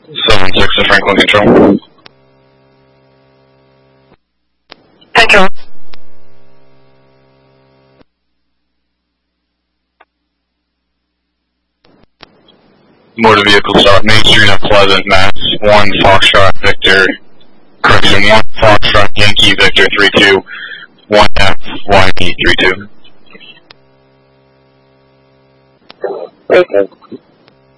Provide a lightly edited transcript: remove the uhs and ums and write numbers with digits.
7-6 to Franklin Control. Control. Motor vehicle stop Main Street at Pleasant, Mass. 1 Foxtrot Victor, correction, 1 Foxtrot Yankee Victor 32, 1 F YP 32. Racing.